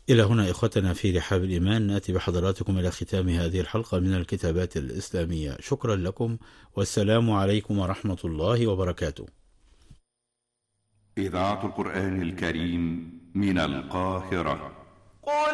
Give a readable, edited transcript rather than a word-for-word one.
إلى هنا إخوتنا في رحاب الإيمان نأتي بحضراتكم إلى ختام هذه الحلقة من الكتابات الإسلامية. شكرا لكم والسلام عليكم ورحمة الله وبركاته. إذاعة القرآن الكريم من القاهرة.